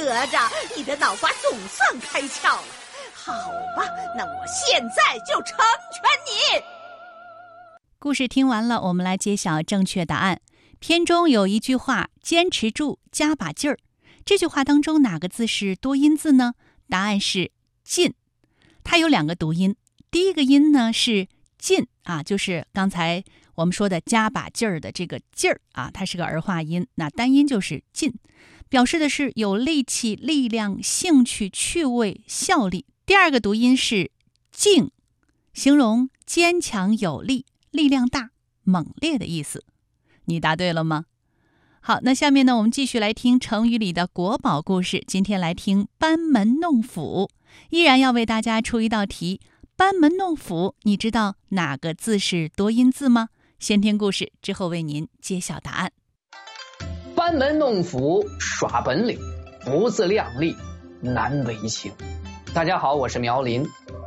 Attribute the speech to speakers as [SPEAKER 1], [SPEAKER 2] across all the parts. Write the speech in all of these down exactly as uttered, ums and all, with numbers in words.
[SPEAKER 1] 哪吒，你的脑瓜总算开窍了。好吧，那我现在就成全你。
[SPEAKER 2] 故事听完了，我们来揭晓正确答案。片中有一句话，坚持住，加把劲儿。这句话当中哪个字是多音字呢？答案是进。它有两个读音，第一个音呢是进啊，就是刚才我们说的加把劲儿的这个劲儿啊，它是个儿化音，那单音就是进，表示的是有力气、力量、兴趣、趣味、效力。第二个读音是劲，形容坚强有力、力量大、猛烈的意思。你答对了吗？好，那下面呢，我们继续来听成语里的国宝故事。今天来听班门弄斧，依然要为大家出一道题。班门弄斧，你知道哪个字是多音字吗？先听故事，之后为您揭晓答案。
[SPEAKER 3] 班门弄斧耍本领，不自量力难为情。大家好，我是苗林。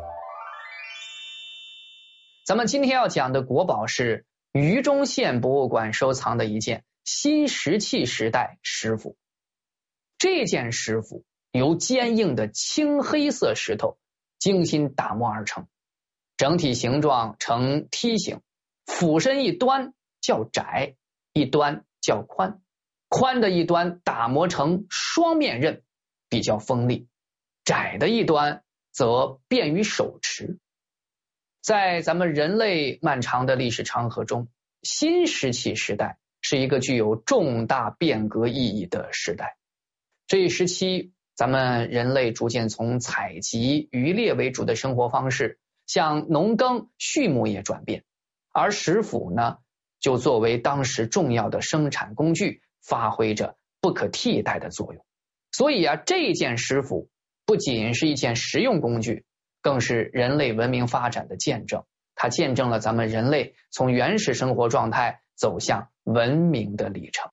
[SPEAKER 3] 咱们今天要讲的国宝是榆中县博物馆收藏的一件新石器时代石斧。这件石斧由坚硬的青黑色石头精心打磨而成，整体形状呈梯形，斧身一端较窄，一端较宽，宽的一端打磨成双面刃，比较锋利，窄的一端则便于手持。在咱们人类漫长的历史长河中，新石器时代是一个具有重大变革意义的时代。这一时期，咱们人类逐渐从采集渔猎为主的生活方式向农耕畜牧业转变，而石斧呢，就作为当时重要的生产工具，发挥着不可替代的作用。所以啊，这件石斧不仅是一件实用工具，更是人类文明发展的见证。它见证了咱们人类从原始生活状态走向文明的历程。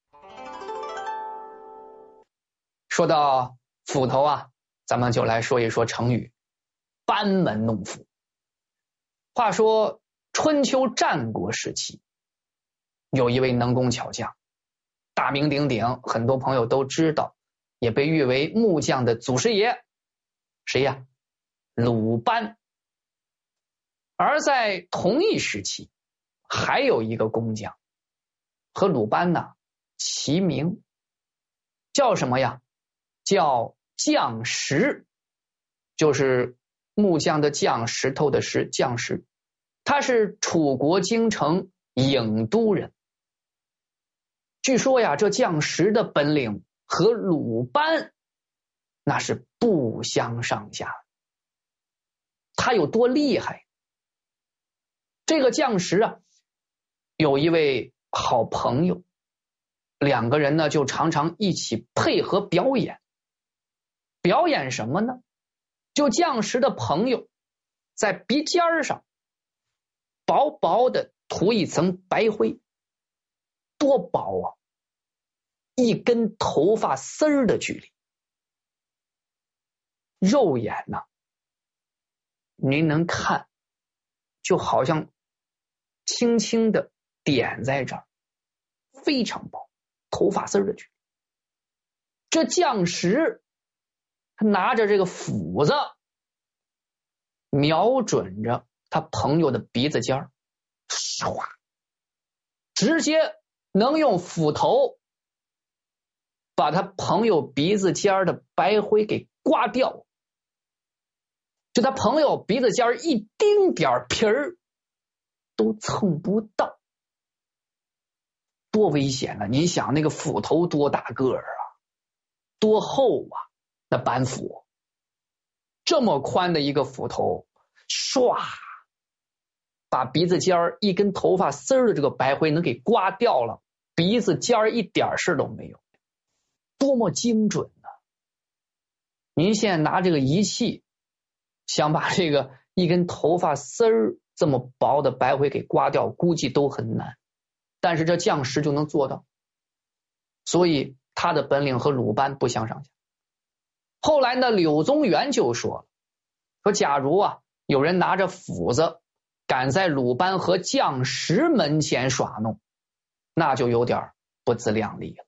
[SPEAKER 3] 说到斧头啊，咱们就来说一说成语班门弄斧。话说春秋战国时期，有一位能工巧匠，大名鼎鼎，很多朋友都知道，也被誉为木匠的祖师爷。谁呀？鲁班。而在同一时期，还有一个工匠和鲁班呢齐名，叫什么呀？叫匠石，就是木匠的匠，石头的石，匠石。他是楚国京城郢都人。据说呀，这匠石的本领和鲁班那是不相上下。他有多厉害？这个匠石啊，有一位好朋友，两个人呢就常常一起配合表演。表演什么呢？就匠石的朋友在鼻尖上薄薄的涂一层白灰，多薄啊，一根头发丝儿的距离。肉眼呢、啊，您能看，就好像轻轻的点在这儿，非常薄，头发丝的距离。这匠石他拿着这个斧子，瞄准着他朋友的鼻子尖儿，唰，直接能用斧头把他朋友鼻子尖儿的白灰给刮掉。就他朋友鼻子尖儿一丁点皮儿都蹭不到，多危险啊！你想那个斧头多大个儿啊，多厚啊，那板斧这么宽的一个斧头，唰，把鼻子尖儿一根头发丝儿的这个白灰能给刮掉了，鼻子尖儿一点事都没有，多么精准啊！您现在拿这个仪器想把这个一根头发丝儿这么薄的白灰给刮掉，估计都很难，但是这匠石就能做到，所以他的本领和鲁班不相上下。后来呢，柳宗元就说了，说假如啊有人拿着斧子敢在鲁班和匠石门前耍弄，那就有点不自量力了。